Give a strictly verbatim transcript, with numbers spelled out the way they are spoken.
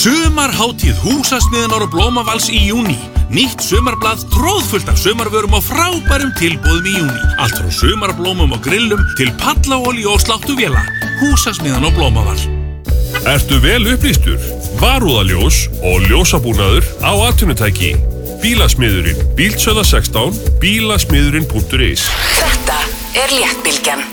Sumarhátíð Húsasmiðjunar og Blómavals í júní. Nýtt sumarblað tróðfullt af sumarvörum og frábærum tilboðum í júní. Allt frá sumarblómum og grillum til pallaolíu og sláttuvéla. Húsasmiðjan og Blómaval. Ertu vel upplýstur? Varúðaljós og ljósabúnaður á atvinnutæki. Bílasmiðurinn, Bíldsöða sextán, bílasmiðurinn punktur is. Þetta er Léttbylgjan.